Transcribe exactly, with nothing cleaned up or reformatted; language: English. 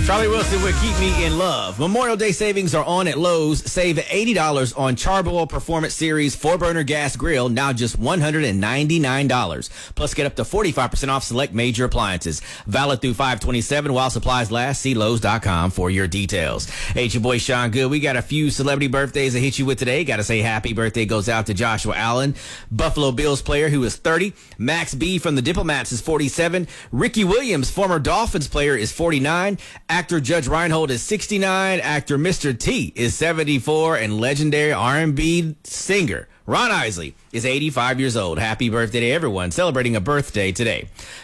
Charlie Wilson would keep me in love. Memorial Day savings are on at Lowe's. Save eighty dollars on Charbroil Performance Series four burner gas grill, now just one hundred ninety-nine dollars. Plus, get up to forty-five percent off select major appliances. Valid through five twenty-seven while supplies last. See Lowe's dot com for your details. Hey, it's your boy Sean Good. We got a few celebrity birthdays to hit you with today. Got to say happy birthday goes out to Joshua Allen, Buffalo Bills player who is thirty. Max B from the Diplomats is forty-seven. Ricky Williams, former Dolphins player, is forty-nine. Actor Judge Reinhold is sixty-nine. Actor Mister T is seventy-four. And legendary R and B singer Ron Isley is eighty-five years old. Happy birthday to everyone celebrating a birthday today.